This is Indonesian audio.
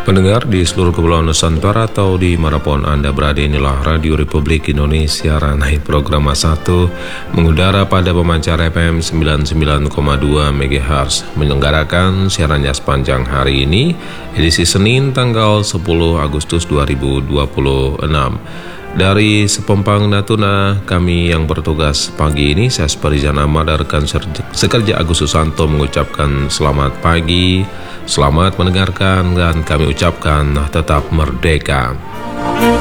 Pendengar di seluruh Kepulauan Nusantara atau di manapun Anda berada, inilah Radio Republik Indonesia Ranai Program 1 mengudara pada pemancar FM 99,2 MHz, menyelenggarakan siarannya sepanjang hari ini, edisi Senin tanggal 10 Agustus 2026. Dari Sepompang Natuna, kami yang bertugas pagi ini, saya Sparizan Ahmad dan rekan sekerja Agus Susanto mengucapkan selamat pagi, selamat mendengarkan, dan kami ucapkan tetap merdeka.